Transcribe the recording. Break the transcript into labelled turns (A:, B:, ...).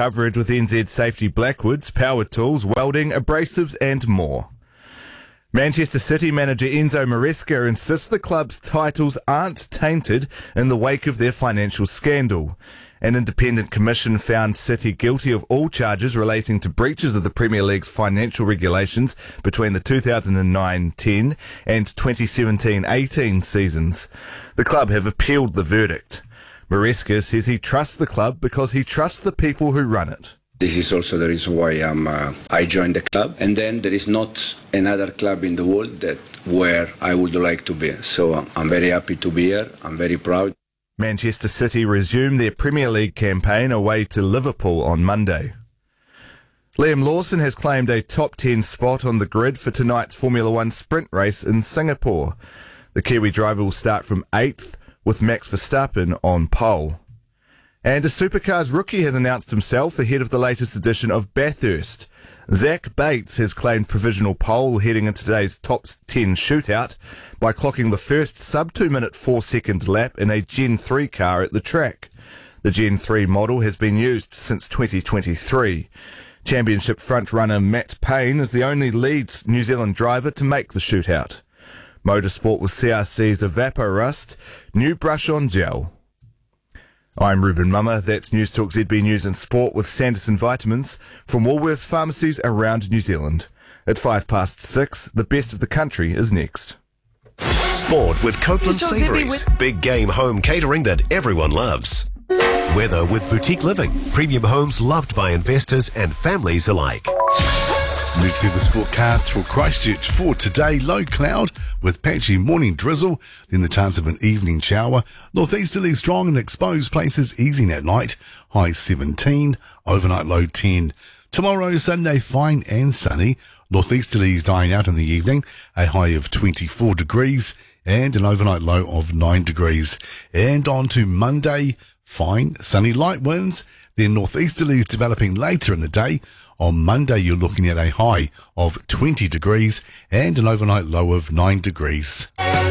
A: coverage with NZ Safety Blackwoods, power tools, welding, abrasives and more. Manchester City manager Enzo Maresca insists the club's titles aren't tainted in the wake of their financial scandal. An independent commission found City guilty of all charges relating to breaches of the Premier League's financial regulations between the 2009-10 and 2017-18 seasons. The club have appealed the verdict. Maresca says he trusts the club because he trusts the people who run it.
B: This is also the reason why I joined the club. And then there is not another club in the world where I would like to be. So I'm very happy to be here. I'm very proud.
A: Manchester City resume their Premier League campaign away to Liverpool on Monday. Liam Lawson has claimed a top 10 spot on the grid for tonight's Formula One sprint race in Singapore. The Kiwi driver will start from 8th with Max Verstappen on pole. And a Supercars rookie has announced himself ahead of the latest edition of Bathurst. Zach Bates has claimed provisional pole heading into today's top 10 shootout by clocking the first sub 2 minute 4 second lap in a Gen 3 car at the track. The Gen 3 model has been used since 2023. Championship front-runner Matt Payne is the only lead New Zealand driver to make the shootout. Motorsport with CRC's Evaporust, new brush on gel. I'm Ruben Mummer. That's News Talk ZB News and Sport with Sanderson Vitamins from Woolworths pharmacies around New Zealand. At 6:05, the best of the country is next.
C: Sport with Copeland Savouries. Big game home catering that everyone loves. Weather with Boutique Living. Premium homes loved by investors and families alike.
D: Next weather's forecast for Christchurch for today. Low cloud with patchy morning drizzle, then the chance of an evening shower. Northeasterly strong and exposed places easing at night. High 17, overnight low 10. Tomorrow, Sunday, fine and sunny. Northeasterlies dying out in the evening. A high of 24 degrees and an overnight low of 9 degrees. And on to Monday, fine, sunny, light winds. Then northeasterlies developing later in the day. On Monday, you're looking at a high of 20 degrees and an overnight low of 9 degrees.